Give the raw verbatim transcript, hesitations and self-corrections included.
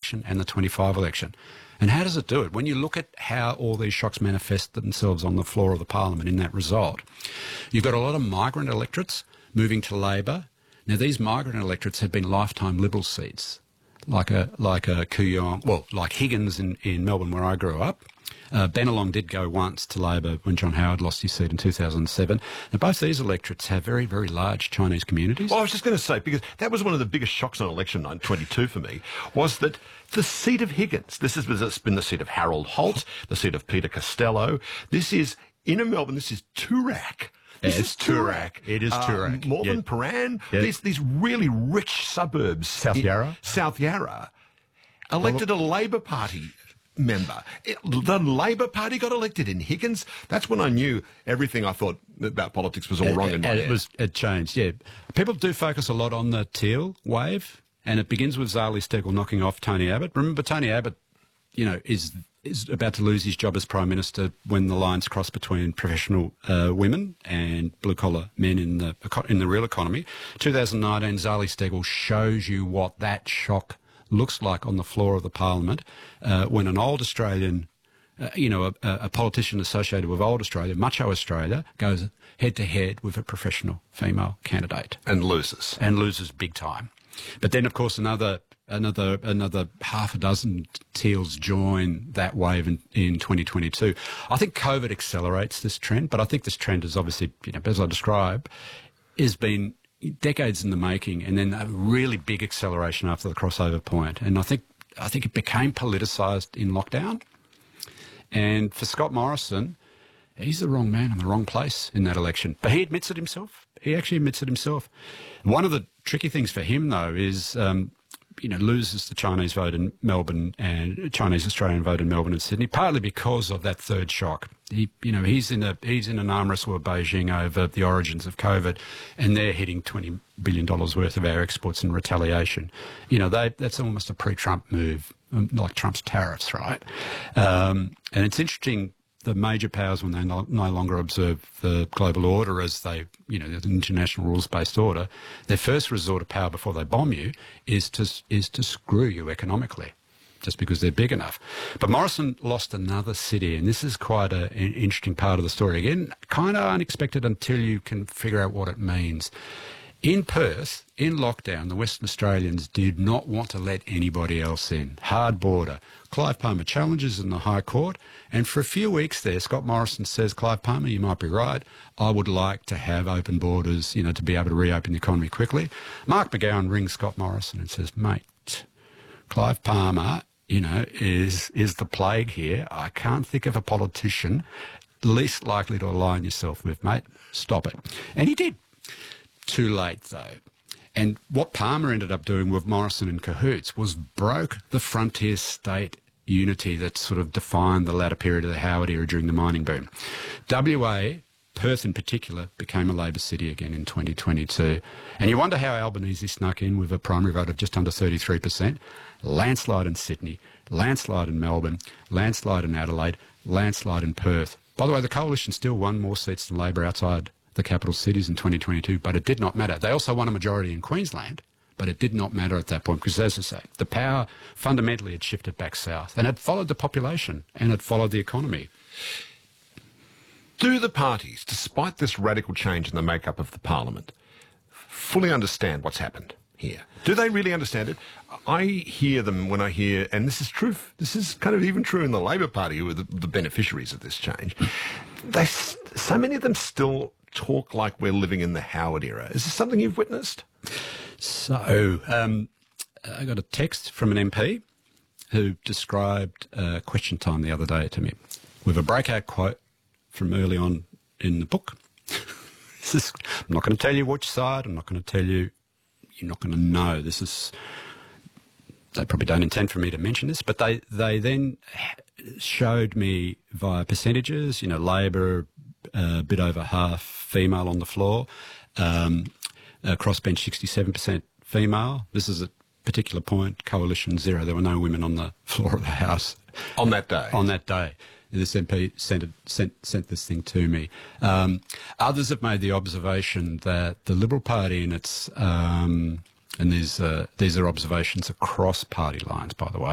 election and the twenty-five election. And how does it do it? When you look at how all these shocks manifest themselves on the floor of the parliament in that result, you've got a lot of migrant electorates moving to Labor. Now, these migrant electorates have been lifetime Liberal seats, like a like a Kooyong, well, like Higgins in, in Melbourne, where I grew up. Uh, Bennelong did go once to Labor when John Howard lost his seat in two thousand seven. Now, both these electorates have very, very large Chinese communities. Well, I was just going to say, because that was one of the biggest shocks on election night twenty-two for me, was that the seat of Higgins, this has been the seat of Harold Holt, the seat of Peter Costello. This is, inner Melbourne, this is Toorak. This Yeah, is Toorak. It is Toorak. Um, Morven, Yeah. Paran, Yeah. these, these really rich suburbs. South in- Yarra. South Yarra. Elected a Labor Party member. It, the Labor Party got elected in Higgins. That's when I knew everything I thought about politics was all wrong in my and head. it was it changed, yeah. People do focus a lot on the teal wave, and it begins with Zali Steggall knocking off Tony Abbott. Remember, Tony Abbott, you know, is is about to lose his job as Prime Minister when the lines cross between professional uh, women and blue-collar men in the in the real economy. twenty nineteen, Zali Steggall shows you what that shock looks like on the floor of the parliament uh, when an old Australian, uh, you know, a, a politician associated with old Australia, macho Australia, goes head-to-head with a professional female candidate. And loses. And loses big time. But then, of course, another another another half a dozen Teals join that wave in, in twenty twenty-two. I think COVID accelerates this trend, but I think this trend is obviously, you know, as I describe, has been decades in the making, and then a really big acceleration after the crossover point. And I think I think it became politicised in lockdown. And for Scott Morrison, he's the wrong man in the wrong place in that election. But he admits it himself. He actually admits it himself. One of the tricky things for him, though, is, um, you know, loses the Chinese vote in Melbourne and Chinese Australian vote in Melbourne and Sydney, partly because of that third shock. He, you know, he's in a he's in an arm wrestle with Beijing over the origins of COVID, and they're hitting twenty billion dollars worth of our exports in retaliation. You know, they, that's almost a pre-Trump move, like Trump's tariffs, right? Um, and it's interesting. The major powers, when they no, no longer observe the global order as they, you know, the international rules-based order, their first resort of power before they bomb you is to is to screw you economically, just because they're big enough. But Morrison lost another city, and this is quite a, an interesting part of the story. Again, kind of unexpected until you can figure out what it means. In Perth, in lockdown, the Western Australians did not want to let anybody else in. Hard border. Clive Palmer challenges in the High Court, and for a few weeks there, Scott Morrison says, Clive Palmer, you might be right, I would like to have open borders, you know, to be able to reopen the economy quickly. Mark McGowan rings Scott Morrison and says, mate, Clive Palmer, you know, is is the plague here. I can't think of a politician least likely to align yourself with, mate. Stop it. And he did. Too late, though. And what Palmer ended up doing with Morrison in cahoots was broke the frontier state unity that sort of defined the latter period of the Howard era during the mining boom. W A, Perth in particular, became a Labor city again in twenty twenty-two. And you wonder how Albanese snuck in with a primary vote of just under thirty-three percent. Landslide in Sydney, landslide in Melbourne, landslide in Adelaide, landslide in Perth. By the way, the Coalition still won more seats than Labor outside the capital cities in twenty twenty-two, but it did not matter. They also won a majority in Queensland, but it did not matter at that point because, as I say, the power fundamentally had shifted back south, and it followed the population and it followed the economy. Do the parties, despite this radical change in the makeup of the parliament, fully understand what's happened here? Do they really understand it? I hear them when I hear, and this is true, this is kind of even true in the Labor Party, who are the, the beneficiaries of this change. They, so many of them still talk like we're living in the Howard era. Is this something you've witnessed? So, um, I got a text from an M P who described uh, Question Time the other day to me with a breakout quote from early on in the book. This is, I'm not going to tell you which side, I'm not going to tell you, you're not going to know. This is, they probably don't intend for me to mention this, but they, they then showed me via percentages, you know, Labor, a bit over half female on the floor, um, uh, crossbench sixty-seven percent female. This is a particular point, Coalition zero. There were no women on the floor of the House. On that day? On that day. This M P sent, it, sent, sent this thing to me. Um, others have made the observation that the Liberal Party in its, um, and these, uh, these are observations across party lines, by the way,